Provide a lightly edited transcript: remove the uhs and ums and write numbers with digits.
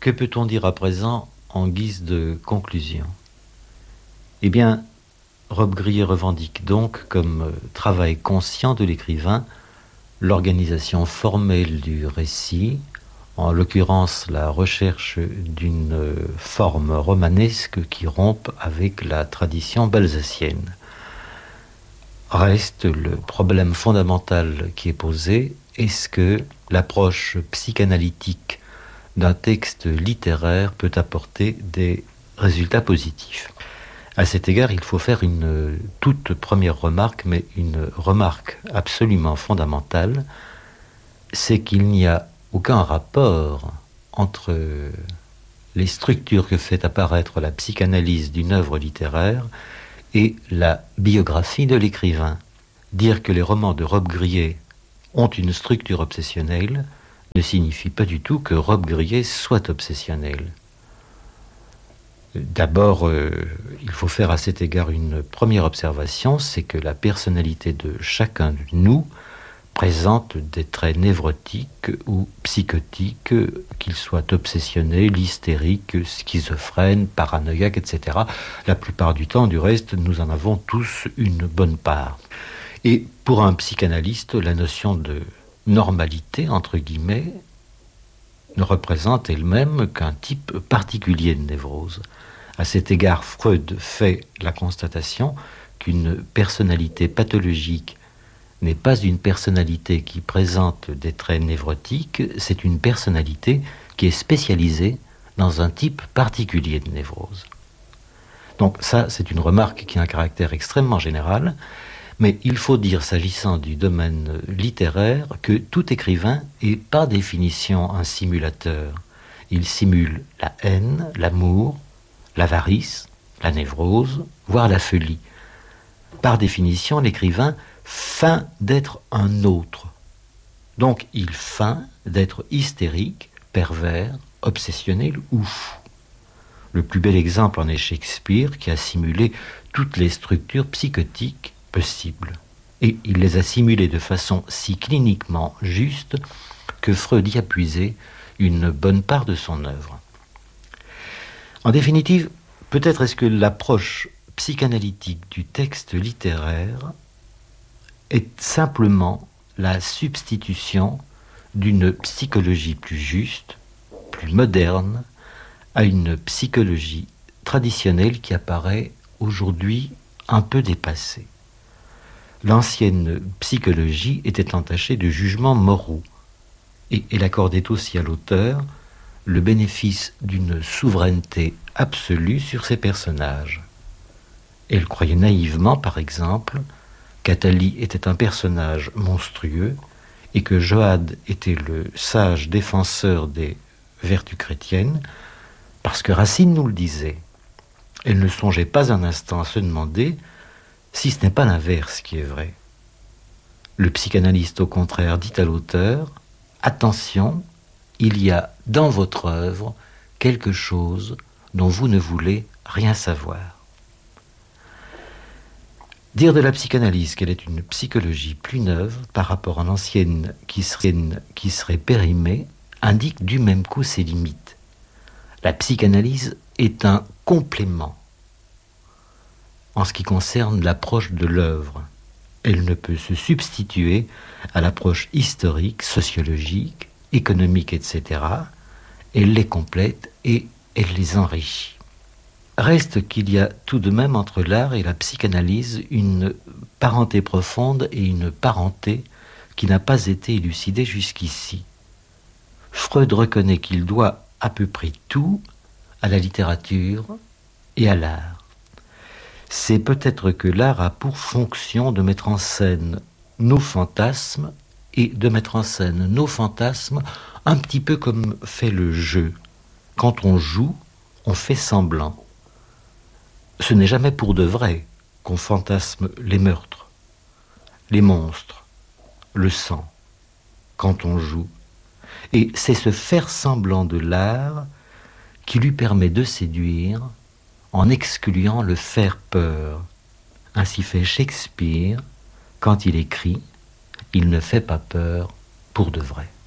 Que peut-on dire à présent en guise de conclusion ? Eh bien, Robbe-Grillet revendique donc comme travail conscient de l'écrivain l'organisation formelle du récit, en l'occurrence la recherche d'une forme romanesque qui rompe avec la tradition balzacienne. Reste le problème fondamental qui est posé, est-ce que l'approche psychanalytique d'un texte littéraire peut apporter des résultats positifs ? À cet égard, il faut faire une toute première remarque, mais une remarque absolument fondamentale, c'est qu'il n'y a aucun rapport entre les structures que fait apparaître la psychanalyse d'une œuvre littéraire et la biographie de l'écrivain. Dire que les romans de Robbe-Grillet ont une structure obsessionnelle ne signifie pas du tout que Robbe-Grillet soit obsessionnel. D'abord, il faut faire à cet égard une première observation, c'est que la personnalité de chacun de nous présente des traits névrotiques ou psychotiques, qu'ils soient obsessionnels, hystériques, schizophrènes, paranoïaques, etc. La plupart du temps, du reste, nous en avons tous une bonne part. Et pour un psychanalyste, la notion de normalité, entre guillemets, ne représente elle-même qu'un type particulier de névrose. À cet égard, Freud fait la constatation qu'une personnalité pathologique n'est pas une personnalité qui présente des traits névrotiques, c'est une personnalité qui est spécialisée dans un type particulier de névrose. Donc ça, c'est une remarque qui a un caractère extrêmement général, mais il faut dire, s'agissant du domaine littéraire, que tout écrivain est par définition un simulateur. Il simule la haine, l'amour, l'avarice, la névrose, voire la folie. Par définition, l'écrivain feint d'être un autre. Donc il feint d'être hystérique, pervers, obsessionnel ou fou. Le plus bel exemple en est Shakespeare, qui a simulé toutes les structures psychotiques possibles. Et il les a simulées de façon si cliniquement juste que Freud y a puisé une bonne part de son œuvre. En définitive, peut-être est-ce que l'approche psychanalytique du texte littéraire est simplement la substitution d'une psychologie plus juste, plus moderne, à une psychologie traditionnelle qui apparaît aujourd'hui un peu dépassée. L'ancienne psychologie était entachée de jugements moraux, et elle accordait aussi à l'auteur le bénéfice d'une souveraineté absolue sur ses personnages. Elle croyait naïvement, par exemple, qu'Athalie était un personnage monstrueux et que Joad était le sage défenseur des vertus chrétiennes, parce que Racine nous le disait. Elle ne songeait pas un instant à se demander si ce n'est pas l'inverse qui est vrai. Le psychanalyste, au contraire, dit à l'auteur « Attention, il y a dans votre œuvre quelque chose dont vous ne voulez rien savoir. » Dire de la psychanalyse qu'elle est une psychologie plus neuve par rapport à l'ancienne qui serait périmée indique du même coup ses limites. La psychanalyse est un complément en ce qui concerne l'approche de l'œuvre. Elle ne peut se substituer à l'approche historique, sociologique, économique, etc. Elle les complète et elle les enrichit. Reste qu'il y a tout de même entre l'art et la psychanalyse une parenté profonde et une parenté qui n'a pas été élucidée jusqu'ici. Freud reconnaît qu'il doit à peu près tout à la littérature et à l'art. C'est peut-être que l'art a pour fonction de mettre en scène nos fantasmes et de mettre en scène nos fantasmes un petit peu comme fait le jeu. Quand on joue, on fait semblant. Ce n'est jamais pour de vrai qu'on fantasme les meurtres, les monstres, le sang, quand on joue. Et c'est ce faire semblant de l'art qui lui permet de séduire en excluant le faire peur. Ainsi fait Shakespeare, quand il écrit, il ne fait pas peur pour de vrai.